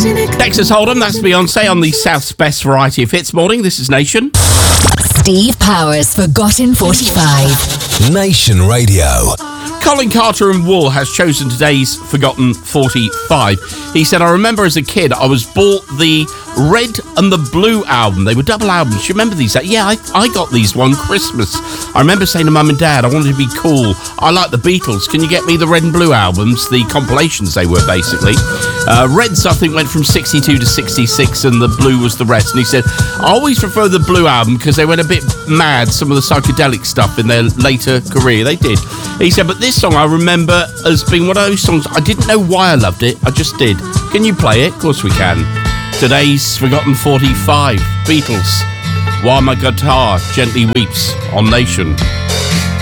Texas Hold'em, that's Beyonce on the South's best variety of hits morning. This is Nation. Steve Powers, Forgotten 45. Nation Radio. Colin Carter and Wool has chosen today's Forgotten 45. He said, I remember as a kid, I was bought the Red and the Blue album. They were double albums. Do you remember these? Yeah, I got these one Christmas. I remember saying to Mum and Dad, I wanted to be cool. I like the Beatles. Can you get me the Red and Blue albums? The compilations they were, basically. Reds, I think, went from 62 to 66, and the Blue was the rest. And he said, I always prefer the Blue album because they went a bit mad, some of the psychedelic stuff in their later career. They did. He said, but this song I remember as being one of those songs, I didn't know why I loved it, I just did. Can you play it? Of course we can. Today's Forgotten 45, Beatles, While My Guitar Gently Weeps on Nation.